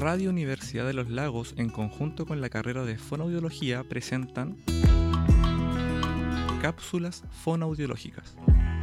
Radio Universidad de los Lagos, en conjunto con la carrera de Fonoaudiología, presentan cápsulas fonoaudiológicas.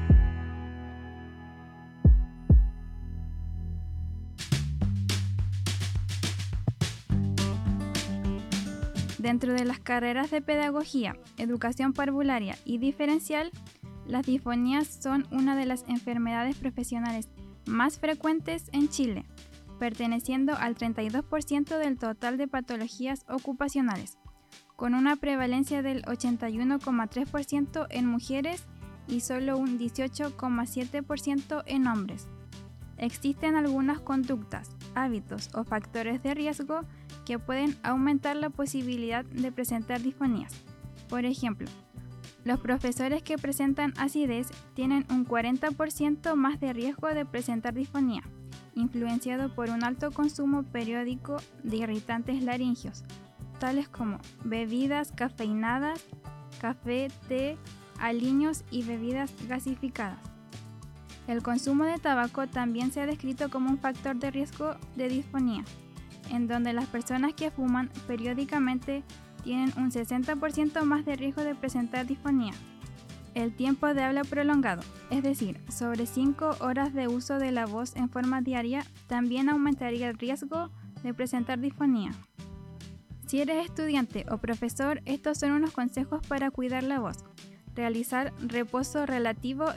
Dentro de las carreras de pedagogía, educación parvularia y diferencial, las disfonías son una de las enfermedades profesionales más frecuentes en Chile, perteneciendo al 32% del total de patologías ocupacionales, con una prevalencia del 81,3% en mujeres y solo un 18,7% en hombres. Existen algunas conductas, hábitos o factores de riesgo que pueden aumentar la posibilidad de presentar disfonías. Por ejemplo, los profesores que presentan acidez tienen un 40% más de riesgo de presentar disfonía, influenciado por un alto consumo periódico de irritantes laringios, tales como bebidas cafeinadas, café, té, aliños y bebidas gasificadas. El consumo de tabaco también se ha descrito como un factor de riesgo de disfonía, en donde las personas que fuman periódicamente tienen un 60% más de riesgo de presentar disfonía. El tiempo de habla prolongado, es decir, sobre 5 horas de uso de la voz en forma diaria, también aumentaría el riesgo de presentar disfonía. Si eres estudiante o profesor, estos son unos consejos para cuidar la voz. Realizar reposo relativo